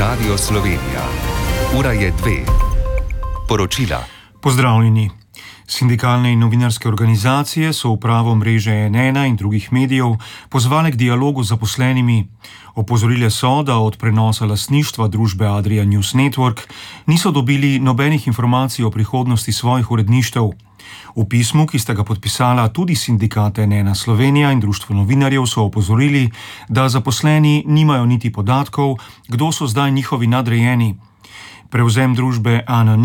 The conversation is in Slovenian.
Radio Slovenija. Ura je 2. Poročila. Pozdravljeni. Sindikalne in novinarske organizacije so upravo mreže N1 in drugih medijev pozvale k dialogu z zaposlenimi. Opozorile so, da od prenosa lastništva družbe Adria News Network niso dobili nobenih informacij o prihodnosti svojih uredništev. V pismu, ki sta ga podpisala tudi sindikat N1 Slovenija in Društvo novinarjev, so opozorili, da zaposleni nimajo niti podatkov, kdo so zdaj njihovi nadrejeni. Prevzem družbe ANN